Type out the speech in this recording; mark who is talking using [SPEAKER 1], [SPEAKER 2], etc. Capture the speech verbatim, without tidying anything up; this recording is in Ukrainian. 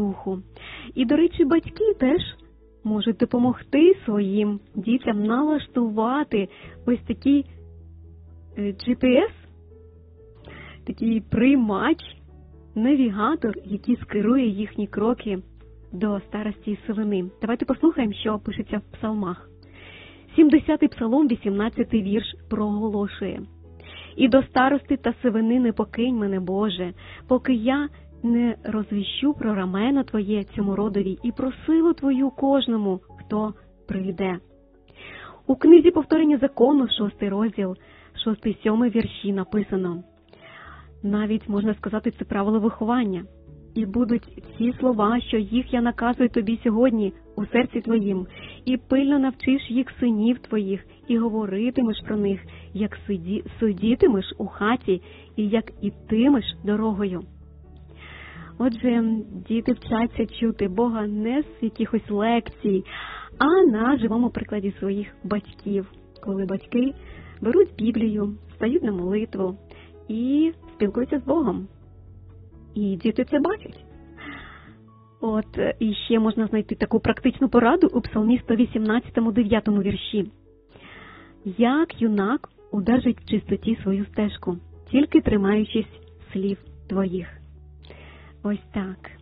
[SPEAKER 1] Духу. І, до речі, батьки теж можуть допомогти своїм дітям налаштувати ось такий джі пі ес, такий приймач, навігатор, який скерує їхні кроки до старості і сивини. Давайте послухаємо, що пишеться в псалмах. сімдесятий псалом, вісімнадцятий вірш проголошує: «І до старости та сивини не покинь мене, Боже, поки я не розвіщу про рамено Твоє цьому родові і про силу Твою кожному, хто прийде». У книзі «Повторення закону», шостий розділ, шостий-сьомий вірші написано, навіть, можна сказати, це правило виховання. «І будуть ці слова, що їх я наказую тобі сьогодні у серці твоїм, і пильно навчиш їх синів твоїх, і говоритимеш про них, як сиді, сидітимеш у хаті, і як ітимеш дорогою». Отже, діти вчаться чути Бога не з якихось лекцій, а на живому прикладі своїх батьків, коли батьки беруть Біблію, стають на молитву і спілкуються з Богом. І діти це бачать. От, і ще можна знайти таку практичну пораду у Псалмі сто вісімнадцятому, дев'ятому вірші. «Як юнак удержить в чистоті свою стежку, тільки тримаючись слів твоїх». Ось так.